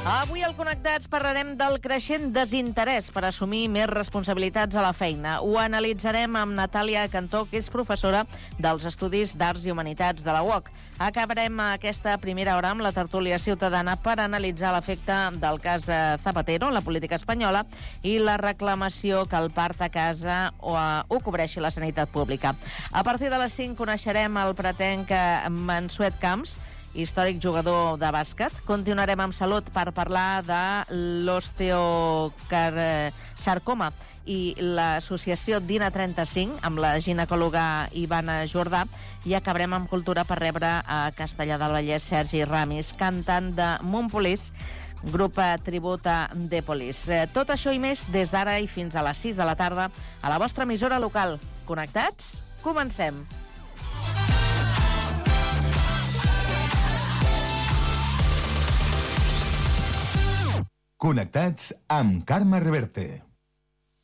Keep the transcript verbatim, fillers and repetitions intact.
Avui al Connectats parlarem del creixent desinterès per assumir més responsabilitats a la feina. Ho analitzarem amb Natàlia Cantó, que és professora dels Estudis d'Arts i Humanitats de la U O C. Acabarem aquesta primera hora amb la tertúlia ciutadana per analitzar l'efecte del cas Zapatero en la política espanyola i la reclamació que el part a casa ho, ho cobreixi la sanitat pública. A partir de les cinc coneixerem el pretenc Mansuet Camps, històric jugador de bàsquet. Continuarem amb salut per parlar de l'osteosarcoma i l'associació Dina trenta-cinc amb la ginecòloga Ivana Jordà, i acabarem amb cultura per rebre a Castellar del Vallès Sergi Ramis, cantant de Montpoliç, grup tribut a The Police. Tot això i més des d'ara i fins a les sis de la tarda a la vostra emissora local. Connectats? Comencem! Connectats amb Carme Reverte.